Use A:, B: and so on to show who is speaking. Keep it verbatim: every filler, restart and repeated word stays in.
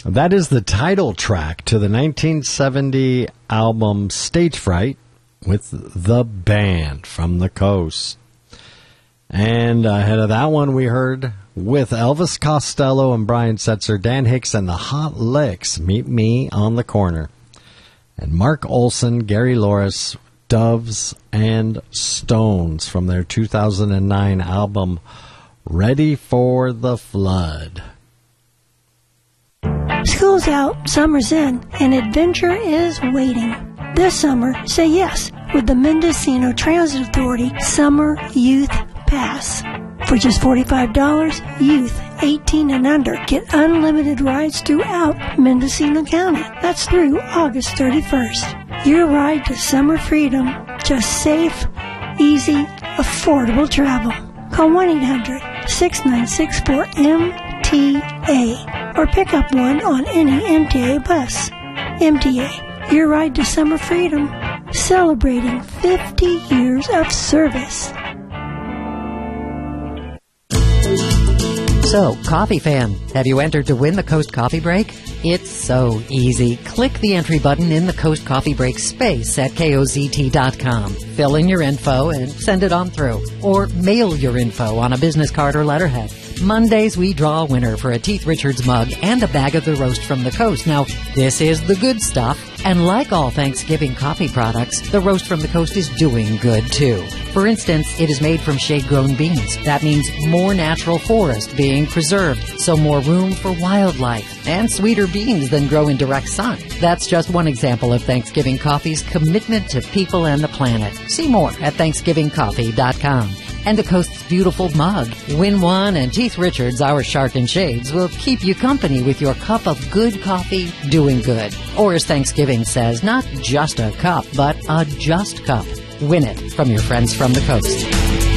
A: That is the title track to the nineteen seventy album Stage Fright with the band from the coast. And ahead of that one, we heard with Elvis Costello and Brian Setzer, Dan Hicks and the Hot Licks, Meet Me on the Corner. And Mark Olson, Gary Loris, Doves and Stones from their two thousand nine album Ready for the Flood.
B: School's out, summer's in, and adventure is waiting. This summer, say yes with the Mendocino Transit Authority Summer Youth Pass. For just forty-five dollars, youth eighteen and under get unlimited rides throughout Mendocino County. That's through August thirty-first. Your ride to summer freedom, just safe, easy, affordable travel. Call one eight hundred, six nine six, four M T A or pick up one on any M T A bus. M T A, your ride to summer freedom, celebrating fifty years of service.
C: So, coffee fan, have you entered to win the Coast Coffee Break? It's so easy. Click the entry button in the Coast Coffee Break space at K O Z T dot com. Fill in your info and send it on through. Or mail your info on a business card or letterhead. Mondays, we draw a winner for a Teeth Richards mug and a bag of the roast from the coast. Now, this is the good stuff. And like all Thanksgiving coffee products, the roast from the coast is doing good, too. For instance, it is made from shade-grown beans. That means more natural forest being preserved, so more room for wildlife, and sweeter beans than grow in direct sun. That's just one example of Thanksgiving Coffee's commitment to people and the planet. See more at Thanksgiving Coffee dot com. And the coast's beautiful mug. Win one, and Teeth Richards, our Shark and Shades, will keep you company with your cup of good coffee doing good. Or as Thanksgiving says, not just a cup, but a just cup. Win it from your friends from the coast.